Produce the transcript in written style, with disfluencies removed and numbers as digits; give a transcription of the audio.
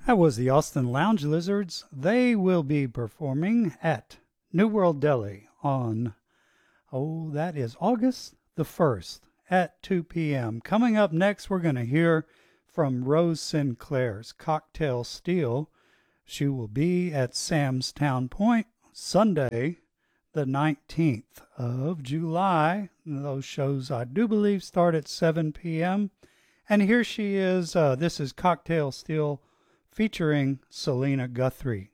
That was the Austin Lounge Lizards. They will be performing at New World Deli on, that is August the 1st at 2 p.m. Coming up next, we're going to hear from Rose Sinclair's Cocktail Steel. She will be at Sam's Town Point Sunday, the 19th of July. Those shows, I do believe, start at 7 p.m. And here she is. This is Cocktail Steel featuring Selena Guthrie.